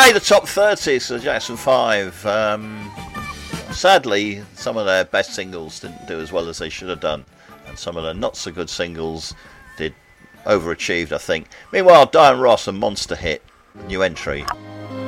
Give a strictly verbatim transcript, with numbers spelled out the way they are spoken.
made the top thirty, so Jackson five. Um, sadly, some of their best singles didn't do as well as they should have done, and some of the not so good singles did overachieved, I think. Meanwhile, Diane Ross and Monster Hit, new entry.